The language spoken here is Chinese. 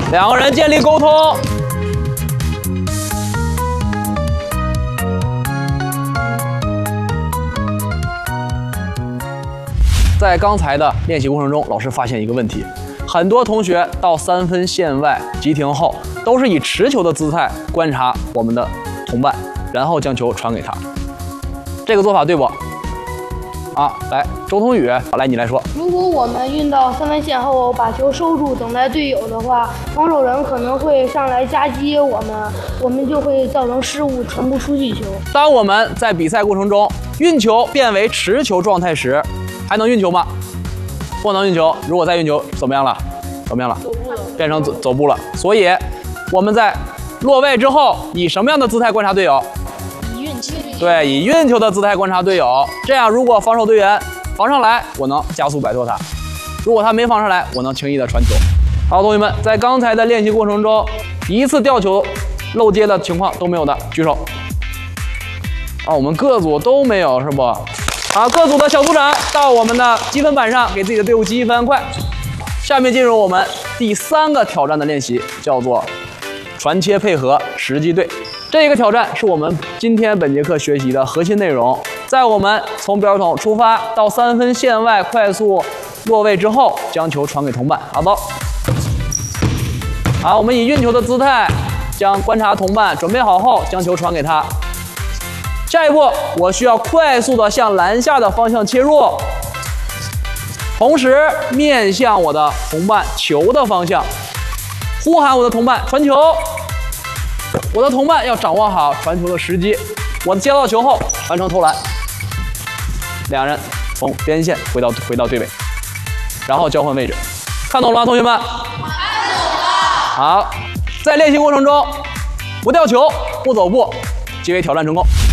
两个人建立沟通。在刚才的练习过程中，老师发现一个问题，很多同学到3分线外急停后，都是以持球的姿态观察我们的同伴，然后将球传给他。这个做法对不？来，周通宇，来你来说。 如果我们运到3分线后，把球收住，等待队友的话，防守人可能会上来夹击我们就会造成失误，传不出去球。 当我们在比赛过程中运球变为持球状态时，还能运球吗？不能运球。如果再运球，怎么样了？走步了，变成走步了。所以我们在落位之后，以什么样的姿态观察队友？对，以运球的姿态观察队友。这样，如果防守队员防上来，我能加速摆脱他；如果他没防上来，我能轻易的传球。好，同学们，在刚才的练习过程中，一次吊球漏接的情况都没有的，举手。我们各组都没有，是不？好，各组的小组长到我们的积分板上给自己的队伍积分，快！下面进入我们第3个挑战的练习，叫做传切配合时机队。这个挑战是我们今天本节课学习的核心内容。在我们从标筒出发到3分线外快速落位之后，将球传给同伴。好的。好，我们以运球的姿态将观察同伴，准备好后将球传给他。下一步，我需要快速的向篮下的方向切入，同时面向我的同伴球的方向，呼喊我的同伴传球。我的同伴要掌握好传球的时机，我接到球后完成投篮，两人从边线回到队尾，然后交换位置。看懂了吗，同学们？看懂了。好，在练习过程中不掉球、不走步，即为挑战成功。